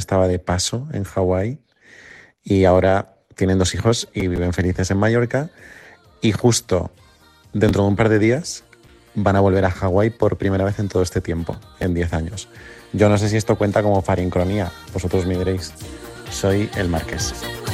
estaba de paso en Hawái y ahora tienen 2 hijos y viven felices en Mallorca. Y justo dentro de un par de días van a volver a Hawái por primera vez en todo este tiempo, en 10 años. Yo no sé si esto cuenta como farincronía, vosotros me diréis. Soy el Marqués.